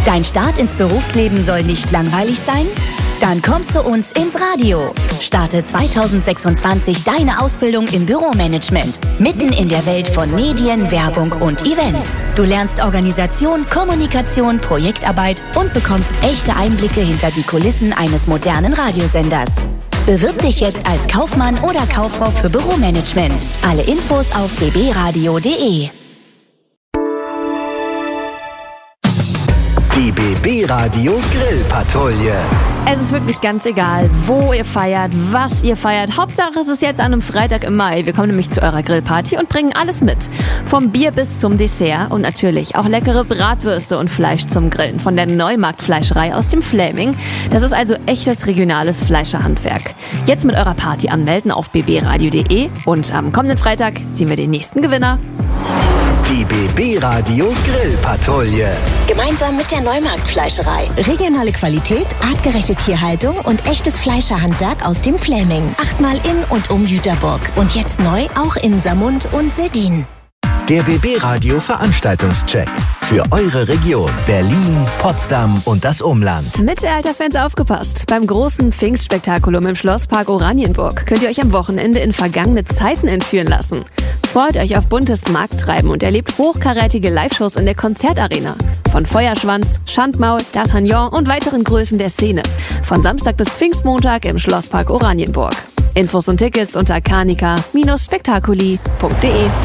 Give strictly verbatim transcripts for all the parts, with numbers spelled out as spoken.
Dein Start ins Berufsleben soll nicht langweilig sein? Dann komm zu uns ins Radio. Starte zwanzig sechsundzwanzig deine Ausbildung im Büromanagement. Mitten in der Welt von Medien, Werbung und Events. Du lernst Organisation, Kommunikation, Projektarbeit und bekommst echte Einblicke hinter die Kulissen eines modernen Radiosenders. Bewirb dich jetzt als Kaufmann oder Kauffrau für Büromanagement. Alle Infos auf b b radio punkt d e. Die B B Radio Grillpatrouille. Es ist wirklich ganz egal, wo ihr feiert, was ihr feiert. Hauptsache es ist jetzt an einem Freitag im Mai. Wir kommen nämlich zu eurer Grillparty und bringen alles mit. Vom Bier bis zum Dessert und natürlich auch leckere Bratwürste und Fleisch zum Grillen von der Neumarktfleischerei aus dem Fläming. Das ist also echtes regionales Fleischerhandwerk. Jetzt mit eurer Party anmelden auf b b radio punkt d e und am kommenden Freitag ziehen wir den nächsten Gewinner. Die B B Radio Grillpatrouille. Gemeinsam mit der Neumarktfleischerei. Regionale Qualität, artgerechte Tierhaltung und echtes Fleischerhandwerk aus dem Fläming. Achtmal in und um Jüterburg. Und jetzt neu auch in Samund und Seddin. Der B B Radio Veranstaltungscheck. Für eure Region Berlin, Potsdam und das Umland. Mittelalterfans aufgepasst. Beim großen Pfingstspektakulum im Schlosspark Oranienburg könnt ihr euch am Wochenende in vergangene Zeiten entführen lassen. Freut euch auf buntes Markttreiben und erlebt hochkarätige Live-Shows in der Konzertarena. Von Feuerschwanz, Schandmaul, D'Artagnan und weiteren Größen der Szene. Von Samstag bis Pfingstmontag im Schlosspark Oranienburg. Infos und Tickets unter kanika Bindestrich spektakuli punkt d e.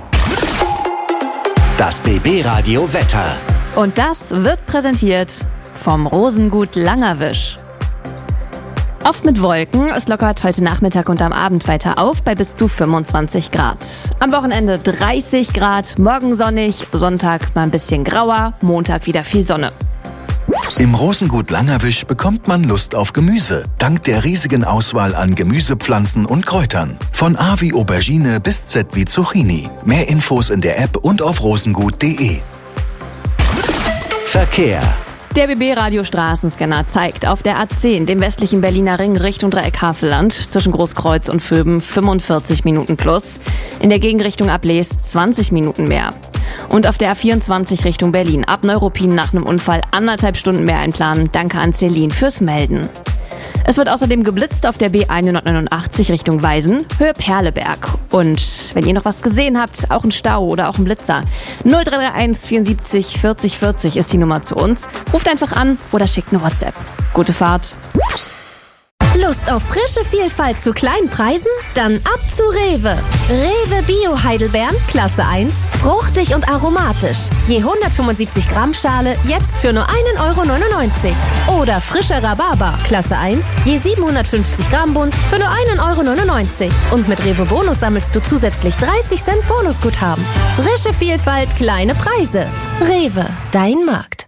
Das B B Radio Wetter. Und das wird präsentiert vom Rosengut Langerwisch. Oft mit Wolken, es lockert heute Nachmittag und am Abend weiter auf bei bis zu fünfundzwanzig Grad. Am Wochenende dreißig Grad, morgen sonnig, Sonntag mal ein bisschen grauer, Montag wieder viel Sonne. Im Rosengut Langerwisch bekommt man Lust auf Gemüse, dank der riesigen Auswahl an Gemüsepflanzen und Kräutern. Von A wie Aubergine bis Z wie Zucchini. Mehr Infos in der App und auf rosengut punkt d e. Verkehr. Der B B-Radio-Straßenscanner zeigt auf der A zehn, dem westlichen Berliner Ring Richtung Dreieck Havelland, zwischen Großkreuz und Vöben fünfundvierzig Minuten plus. In der Gegenrichtung ab Leest zwanzig Minuten mehr. Und auf der A vierundzwanzig Richtung Berlin ab Neuruppin nach einem Unfall anderthalb Stunden mehr einplanen. Danke an Celine fürs Melden. Es wird außerdem geblitzt auf der B hundertneunundachtzig Richtung Weisen, Höhe Perleberg. Und wenn ihr noch was gesehen habt, auch ein Stau oder auch ein Blitzer, null drei drei eins vierundsiebzig vierzig vierzig ist die Nummer zu uns. Ruft einfach an oder schickt eine WhatsApp. Gute Fahrt. Lust auf frische Vielfalt zu kleinen Preisen? Dann ab zu Rewe. Rewe Bio Heidelbeeren, Klasse eins, fruchtig und aromatisch. Je hundertfünfundsiebzig Gramm Schale, jetzt für nur einen Euro neunundneunzig. Oder frischer Rhabarber, Klasse eins, je siebenhundertfünfzig Gramm Bund, für nur einen Euro neunundneunzig. Und mit Rewe Bonus sammelst du zusätzlich dreißig Cent Bonusguthaben. Frische Vielfalt, kleine Preise. Rewe, dein Markt.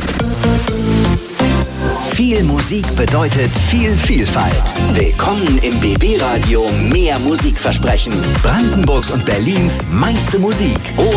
Viel Musik bedeutet viel Vielfalt. Willkommen im B B Radio Mehr Musikversprechen. Brandenburgs und Berlins meiste Musik.